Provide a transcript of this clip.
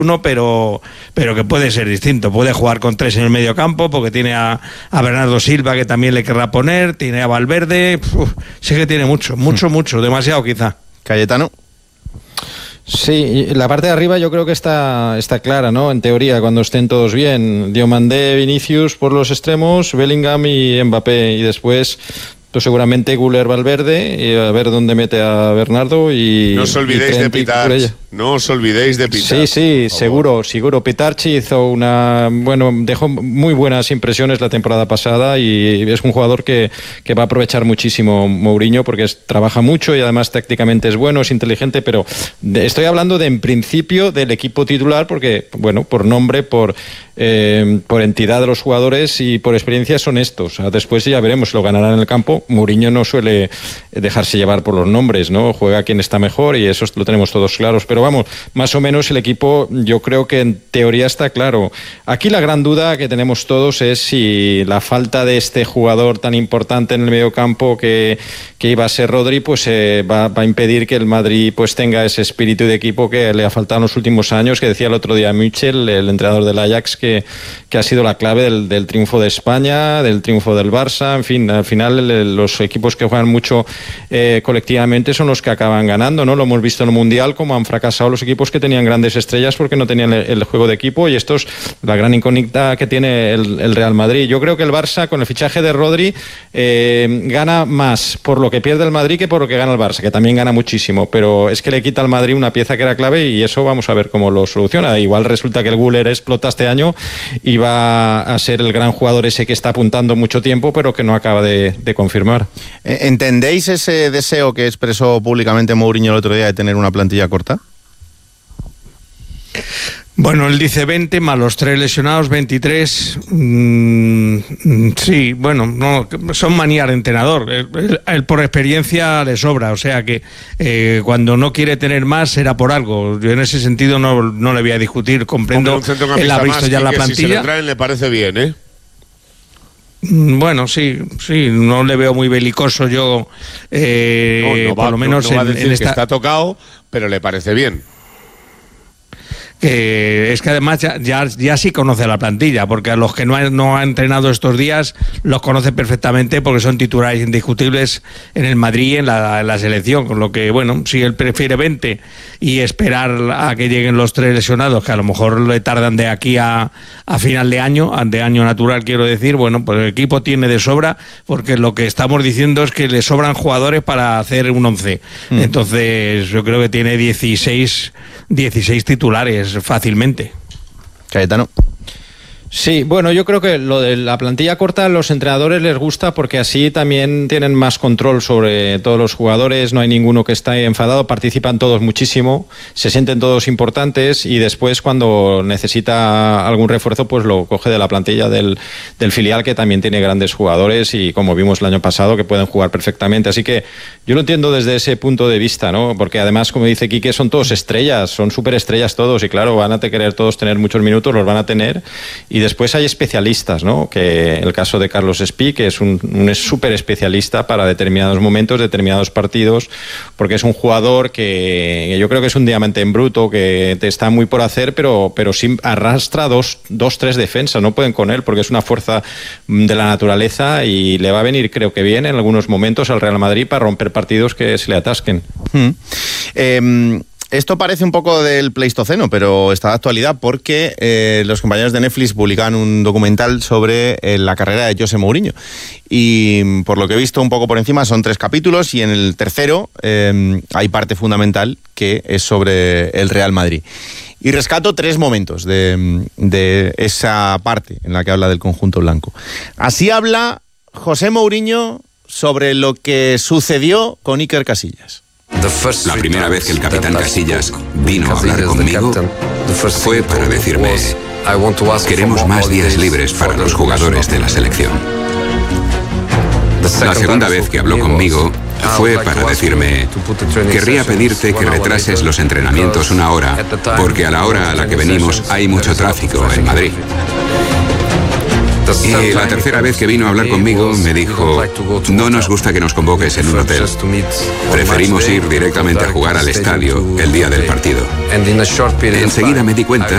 uno, pero que puede ser distinto. Puede jugar con 3 en el medio campo, porque tiene a Bernardo Silva, que también le querrá poner, tiene a Valverde. Sí que tiene mucho, demasiado quizá. Cayetano. Sí, la parte de arriba yo creo que está clara, ¿no? En teoría, cuando estén todos bien. Diomandé, Vinicius por los extremos, Bellingham y Mbappé, y después pues seguramente Güler, Valverde, y a ver dónde mete a Bernardo y... No os olvidéis de Pitar. No os olvidéis de Pitar. Sí, seguro. Pitarchi dejó muy buenas impresiones la temporada pasada y es un jugador que va a aprovechar muchísimo Mourinho, porque trabaja mucho y además tácticamente es bueno, es inteligente, pero estoy hablando en principio del equipo titular, porque, bueno, por nombre, por entidad de los jugadores y por experiencia son estos. Después ya veremos, lo ganarán en el campo. Mourinho no suele dejarse llevar por los nombres, ¿no? Juega quien está mejor y eso lo tenemos todos claros, pero vamos, más o menos el equipo yo creo que en teoría está claro. Aquí la gran duda que tenemos todos es si la falta de este jugador tan importante en el mediocampo que iba a ser Rodri, pues va a impedir que el Madrid pues tenga ese espíritu de equipo que le ha faltado en los últimos años, que decía el otro día Michel, el entrenador del Ajax, que ha sido la clave del triunfo de España, del triunfo del Barça. En fin, al final los equipos que juegan mucho colectivamente son los que acaban ganando, ¿no? Lo hemos visto en el Mundial, como han fracasado los equipos que tenían grandes estrellas porque no tenían el juego de equipo, y esto es la gran incógnita que tiene el Real Madrid. Yo creo que el Barça, con el fichaje de Rodri, gana más por lo que pierde el Madrid que por lo que gana el Barça, que también gana muchísimo, pero es que le quita al Madrid una pieza que era clave, y eso vamos a ver cómo lo soluciona. Igual resulta que el Güler explota este año y va a ser el gran jugador ese que está apuntando mucho tiempo, pero que no acaba de confirmar. ¿Entendéis ese deseo que expresó públicamente Mourinho el otro día de tener una plantilla corta? Bueno, él dice 20 más los 3 lesionados, 23. Sí, bueno, no, son manías de entrenador. Él por experiencia le sobra, o sea que cuando no quiere tener más será por algo. Yo en ese sentido no le voy a discutir, comprendo. Él ha visto ya la plantilla. Si se lo traen le parece bien, ¿eh? Bueno, sí, no le veo muy belicoso yo, por lo menos no va a decir que está tocado, pero le parece bien. Que es que además ya sí conoce la plantilla, porque a los que no ha entrenado estos días los conoce perfectamente, porque son titulares indiscutibles en el Madrid y en la selección, con lo que, bueno, si él prefiere 20 y esperar a que lleguen los 3 lesionados, que a lo mejor le tardan de aquí a final de año natural, quiero decir, bueno, pues el equipo tiene de sobra, porque lo que estamos diciendo es que le sobran jugadores para hacer un 11. Entonces yo creo que tiene 16 titulares fácilmente. Cayetano. Sí, bueno, yo creo que lo de la plantilla corta a los entrenadores les gusta, porque así también tienen más control sobre todos los jugadores, no hay ninguno que esté enfadado, participan todos muchísimo, se sienten todos importantes, y después cuando necesita algún refuerzo pues lo coge de la plantilla del filial, que también tiene grandes jugadores y, como vimos el año pasado, que pueden jugar perfectamente. Así que yo lo entiendo desde ese punto de vista, ¿no? Porque además, como dice Quique, son todos estrellas, son superestrellas todos, y claro, van a querer todos tener muchos minutos, los van a tener. Y después hay especialistas, ¿no? Que el caso de Carlos Espí, que es un súper especialista para determinados momentos, determinados partidos, porque es un jugador que yo creo que es un diamante en bruto, que te está muy por hacer, pero sí arrastra dos, 3 defensas, no pueden con él, porque es una fuerza de la naturaleza, y le va a venir, creo que bien, en algunos momentos al Real Madrid para romper partidos que se le atasquen. Esto parece un poco del Pleistoceno, pero está de actualidad, porque los compañeros de Netflix publican un documental sobre la carrera de José Mourinho. Y por lo que he visto un poco por encima, son 3 capítulos, y en el tercero hay parte fundamental que es sobre el Real Madrid. Y rescato 3 momentos de esa parte en la que habla del conjunto blanco. Así habla José Mourinho sobre lo que sucedió con Iker Casillas. La primera vez que el capitán Casillas vino a hablar conmigo fue para decirme: queremos más días libres para los jugadores de la selección. La segunda vez que habló conmigo fue para decirme: querría pedirte que retrases los entrenamientos 1 hora, porque a la hora a la que venimos hay mucho tráfico en Madrid. Y la tercera vez que vino a hablar conmigo me dijo: no nos gusta que nos convoques en un hotel. Preferimos ir directamente a jugar al estadio el día del partido. Enseguida me di cuenta